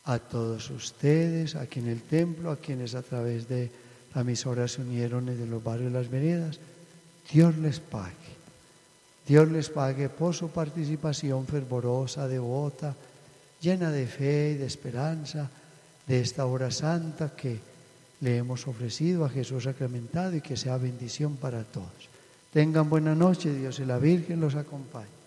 a todos ustedes aquí en el templo, a quienes a través de la emisora se unieron desde los barrios y las veredas. Dios les pague. Dios les pague por su participación fervorosa, devota, llena de fe y de esperanza de esta hora santa que le hemos ofrecido a Jesús sacramentado, y que sea bendición para todos. Tengan buena noche, Dios y la Virgen los acompañe.